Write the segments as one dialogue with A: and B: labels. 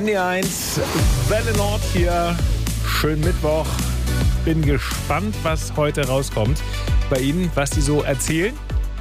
A: ND1, Welle Nord hier. Schönen Mittwoch. Bin gespannt, was heute rauskommt bei Ihnen, was Sie so erzählen.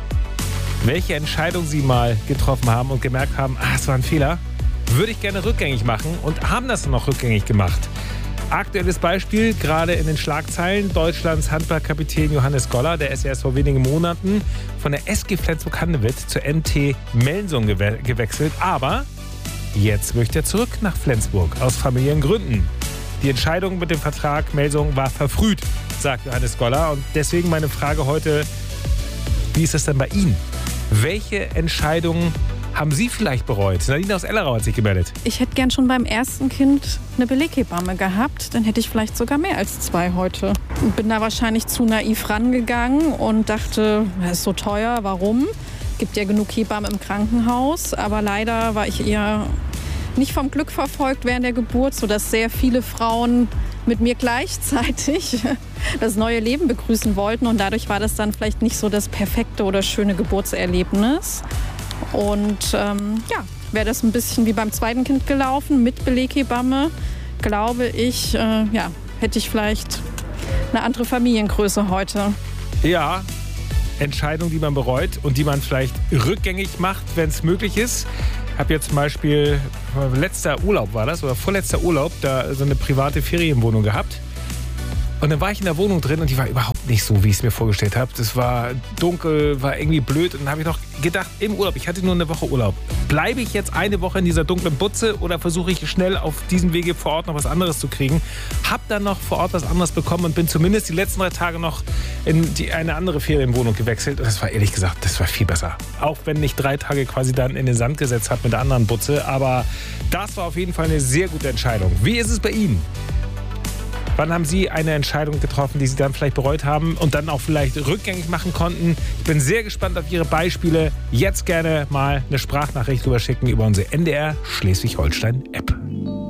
A: Welche Entscheidung Sie mal getroffen haben und gemerkt haben, es war ein Fehler, würde ich gerne rückgängig machen und haben das dann noch rückgängig gemacht. Aktuelles Beispiel, gerade in den Schlagzeilen, Deutschlands Handballkapitän Johannes Goller, der ist erst vor wenigen Monaten von der SG Flensburg-Handewitt zur NT Melsung gewechselt, aber jetzt möchte er zurück nach Flensburg, aus familiären Gründen. Die Entscheidung mit dem Vertrag Melsung war verfrüht, sagt Johannes Goller. Und deswegen meine Frage heute, wie ist das denn bei Ihnen? Welche Entscheidungen haben Sie vielleicht bereut? Nadine aus Ellerau hat sich gemeldet.
B: Ich hätte gern schon beim ersten Kind eine Beleghebamme gehabt. Dann hätte ich vielleicht sogar mehr als 2 heute. Bin da wahrscheinlich zu naiv rangegangen und dachte, das ist so teuer, warum? Gibt ja genug Hebammen im Krankenhaus. Aber leider war ich eher nicht vom Glück verfolgt während der Geburt, sodass sehr viele Frauen mit mir gleichzeitig das neue Leben begrüßen wollten. Und dadurch war das dann vielleicht nicht so das perfekte oder schöne Geburtserlebnis. Und wäre das ein bisschen wie beim zweiten Kind gelaufen mit Beleghebamme, glaube ich, hätte ich vielleicht eine andere Familiengröße heute.
A: Ja, Entscheidung, die man bereut und die man vielleicht rückgängig macht, wenn es möglich ist. Ich habe jetzt zum Beispiel, letzter Urlaub war das, oder vorletzter Urlaub, da so eine private Ferienwohnung gehabt. Und dann war ich in der Wohnung drin und die war überhaupt nicht so, wie ich es mir vorgestellt habe. Das war dunkel, war irgendwie blöd. Und dann habe ich noch gedacht, im Urlaub, ich hatte nur eine Woche Urlaub. Bleibe ich jetzt eine Woche in dieser dunklen Butze oder versuche ich schnell auf diesem Wege vor Ort noch was anderes zu kriegen? Hab dann noch vor Ort was anderes bekommen und bin zumindest die letzten 3 Tage noch in eine andere Ferienwohnung gewechselt. Und das war ehrlich gesagt, das war viel besser. Auch wenn ich 3 Tage quasi dann in den Sand gesetzt habe mit der anderen Butze. Aber das war auf jeden Fall eine sehr gute Entscheidung. Wie ist es bei Ihnen? Wann haben Sie eine Entscheidung getroffen, die Sie dann vielleicht bereut haben und dann auch vielleicht rückgängig machen konnten? Ich bin sehr gespannt auf Ihre Beispiele. Jetzt gerne mal eine Sprachnachricht rüberschicken über unsere NDR Schleswig-Holstein-App.